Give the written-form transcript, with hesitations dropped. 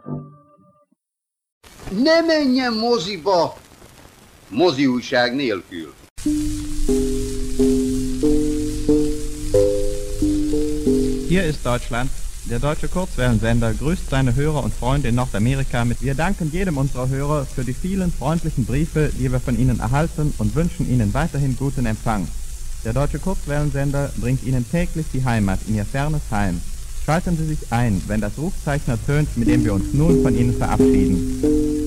Ne menjen moziba, mozi újság nélkül. Hier ist Deutschland. Der deutsche Kurzwellensender grüßt seine Hörer und Freunde in Nordamerika mit Wir danken jedem unserer Hörer für die vielen freundlichen Briefe, die wir von Ihnen erhalten und wünschen Ihnen weiterhin guten Empfang. Der deutsche Kurzwellensender bringt Ihnen täglich die Heimat in Ihr fernes Heim. Schalten Sie sich ein, wenn das Rufzeichen ertönt, mit dem wir uns nun von Ihnen verabschieden.